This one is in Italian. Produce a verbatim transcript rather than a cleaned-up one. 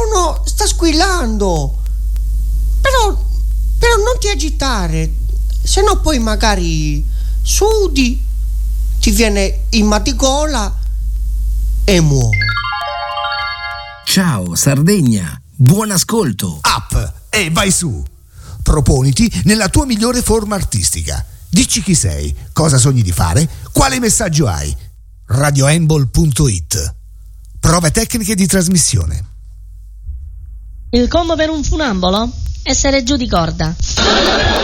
telefono sta squillando. Però, però non ti agitare, se no poi magari sudi, ti viene il mal di gola e muori. Ciao Sardegna, buon ascolto. Up e vai su. Proponiti nella tua migliore forma artistica. Dici chi sei, cosa sogni di fare, quale messaggio hai. radioembol punto it. Prove tecniche di trasmissione. Il combo per un funambolo? Essere giù di corda.